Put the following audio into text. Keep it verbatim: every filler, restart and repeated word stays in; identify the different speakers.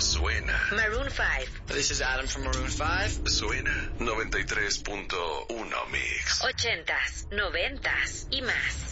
Speaker 1: Suena.
Speaker 2: Maroon five.
Speaker 3: This is Adam from Maroon five.
Speaker 1: Suena noventa y tres punto uno Mix.
Speaker 2: Ochentas, noventas y más.